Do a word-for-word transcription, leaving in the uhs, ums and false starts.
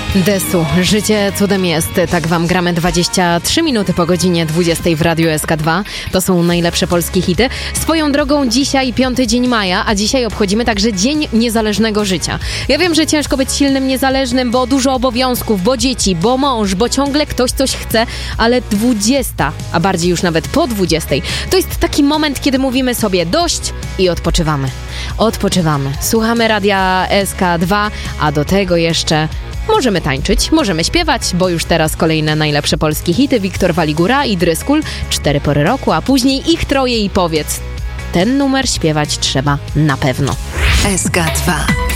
Desu, życie cudem jest. Tak wam gramy dwadzieścia trzy minuty po godzinie dwudziestej w Radiu S K dwa. To są najlepsze polskie hity. Swoją drogą dzisiaj piąty dzień maja, a dzisiaj obchodzimy także Dzień Niezależnego Życia. Ja wiem, że ciężko być silnym, niezależnym, bo dużo obowiązków, bo dzieci, bo mąż, bo ciągle ktoś coś chce, ale dwudziesta, a bardziej już nawet po dwudziestej, to jest taki moment, kiedy mówimy sobie dość i odpoczywamy. Odpoczywamy. Słuchamy Radia S K dwa, a do tego jeszcze możemy tańczyć, możemy śpiewać, bo już teraz kolejne najlepsze polskie hity. Wiktor Waligura i Dryskul, Cztery pory roku, a później ich troje i powiedz. Ten numer śpiewać trzeba na pewno. S K dwa.